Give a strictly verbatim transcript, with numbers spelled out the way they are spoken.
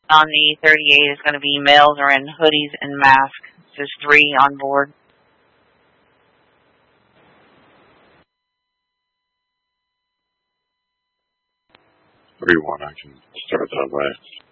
On the thirty-eight is going to be males are in hoodies and masks. There's three on board. three one, I can start that way.